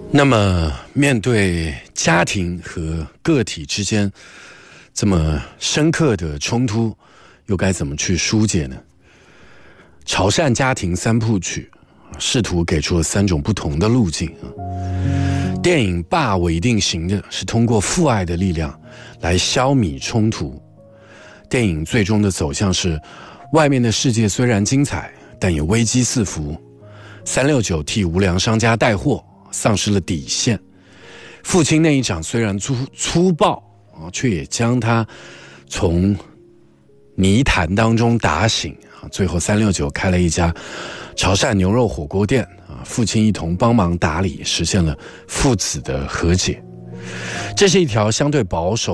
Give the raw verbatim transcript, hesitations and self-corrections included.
那么面对家庭和个体之间这么深刻的冲突，又该怎么去疏解呢？潮汕家庭三部曲试图给出了三种不同的路径。电影《爸，我一定行》的是通过父爱的力量来消弭冲突，电影最终的走向是外面的世界虽然精彩，但也危机四伏，三六九替无良商家带货，丧失了底线。父亲那一掌虽然粗粗暴，却也将他从泥潭当中打醒。最后三六九开了一家潮汕牛肉火锅店，父亲一同帮忙打理，实现了父子的和解。这是一条相对保守